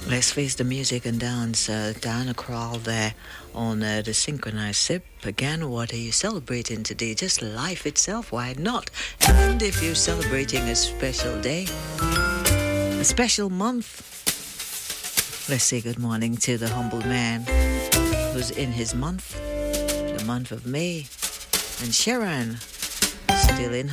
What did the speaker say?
Let's face the music and dance. Diana Krall there on the synchronized sip. Again, what are you celebrating today? Just life itself, why not? And if you're celebrating a special day, a special month, let's say good morning to the humble man who's in his month, the month of May. And Sharon, still in